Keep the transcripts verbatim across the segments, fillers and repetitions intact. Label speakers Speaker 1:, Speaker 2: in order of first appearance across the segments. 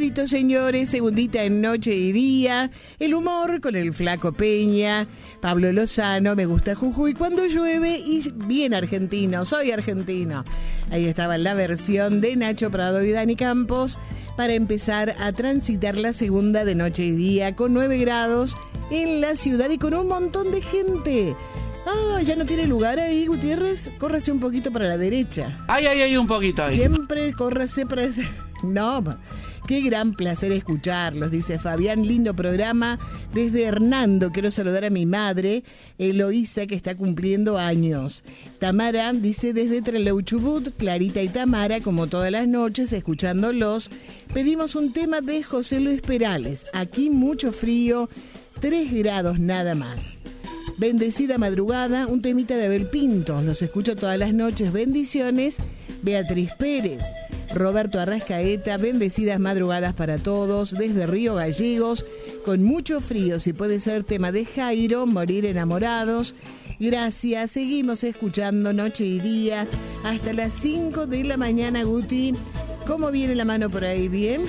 Speaker 1: Listo, señores, segundita en Noche y Día. El humor con el Flaco Peña, Pablo Lozano, Me Gusta Jujuy, Cuando Llueve y bien argentino, soy argentino. Ahí estaba la versión de Nacho Prado y Dani Campos para empezar a transitar la segunda de Noche y Día con nueve grados en la ciudad y con un montón de gente. Ah, ya no tiene lugar ahí, Gutiérrez. Córrase un poquito para la derecha.
Speaker 2: Ay, ay, ay, un poquito ahí.
Speaker 1: Siempre córrase para... No, qué gran placer escucharlos, dice Fabián. Lindo programa. Desde Hernando quiero saludar a mi madre, Eloísa, que está cumpliendo años. Tamara dice desde Trelew Chubut, Clarita y Tamara, como todas las noches, escuchándolos. Pedimos un tema de José Luis Perales. Aquí mucho frío, tres grados nada más. Bendecida madrugada, un temita de Abel Pintos. Los escucho todas las noches. Bendiciones. Beatriz Pérez. Roberto Arrascaeta, bendecidas madrugadas para todos. Desde Río Gallegos, con mucho frío. Si puede ser tema de Jairo, Morir enamorados. Gracias. Seguimos escuchando Noche y Día hasta las cinco de la mañana, Guti. ¿Cómo viene la mano por ahí? ¿Bien?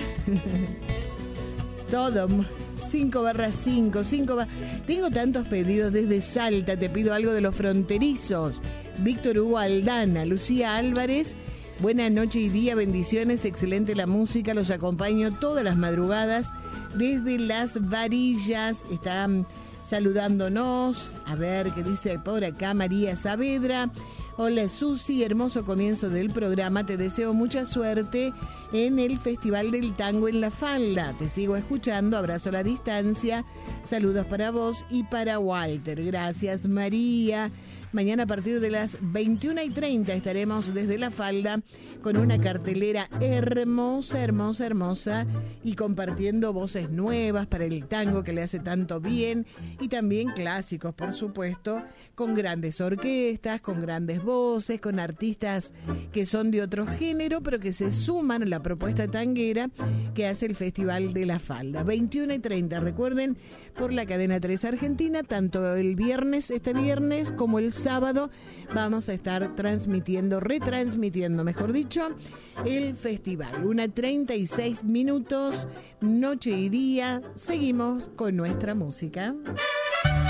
Speaker 1: Todo... cinco barra cinco, cinco barra... Tengo tantos pedidos desde Salta, te pido algo de los fronterizos. Víctor Hugo Aldana, Lucía Álvarez, buena noche y día, bendiciones, excelente la música, los acompaño todas las madrugadas desde Las Varillas, están saludándonos, a ver qué dice por acá María Saavedra. Hola Susi, hermoso comienzo del programa, te deseo mucha suerte en el Festival del Tango en La Falda. Te sigo escuchando, abrazo a la distancia, saludos para vos y para Walter. Gracias María. Mañana a partir de las veintiuna y treinta estaremos desde La Falda con una cartelera hermosa, hermosa, hermosa y compartiendo voces nuevas para el tango que le hace tanto bien y también clásicos, por supuesto, con grandes orquestas, con grandes voces, con artistas que son de otro género, pero que se suman a la propuesta tanguera que hace el Festival de La Falda. veintiuna y treinta, recuerden, por la cadena tres Argentina, tanto el viernes, este viernes, como el sábado, vamos a estar transmitiendo, retransmitiendo, mejor dicho, el festival. Una treinta y seis minutos, Noche y Día, seguimos con nuestra música.